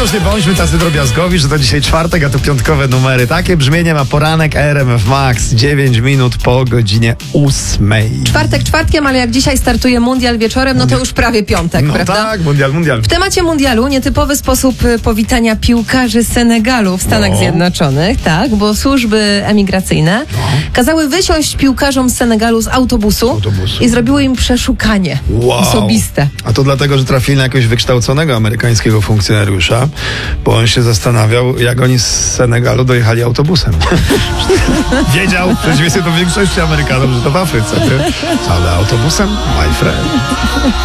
już nie bądźmy tacy drobiazgowi, że to dzisiaj czwartek, a to piątkowe numery. Takie brzmienie ma poranek RMF Max. 9 minut po godzinie 8. Czwartek czwartkiem, ale jak dzisiaj startuje mundial wieczorem, no to już prawie piątek, No prawda? tak, mundial. W temacie mundialu nietypowy sposób powitania piłkarzy Senegalu w Stanach Zjednoczonych, tak, bo służby emigracyjne kazały wysiąść piłkarzom z Senegalu z autobusu i zrobiły im przeszukanie osobiste. A to dlatego, że trafili na jakiegoś wykształconego amerykańskiego funkcjonariusza, bo on się zastanawiał, jak oni z Senegalu dojechali autobusem. Wiedział, w przeciwieństwie do większości Amerykanów, że to w Afryce, nie? Ale autobusem? My friend.